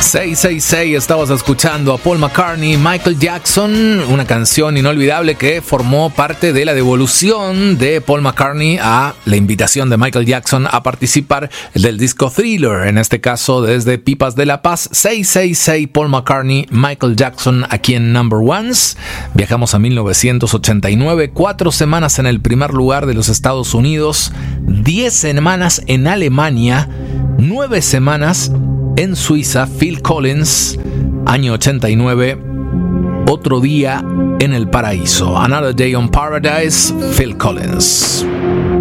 666, estabas escuchando a Paul McCartney, Michael Jackson, una canción inolvidable que formó parte de la devolución de Paul McCartney a la invitación de Michael Jackson a participar del disco Thriller, en este caso desde Pipas de la Paz. 666, Paul McCartney, Michael Jackson aquí en Number Ones. Viajamos a 1989, 4 semanas en el primer lugar de los Estados Unidos, 10 semanas en Alemania, 9 semanas en Suiza. Phil Collins, año 89, Otro día en el paraíso. Another Day on Paradise, Phil Collins.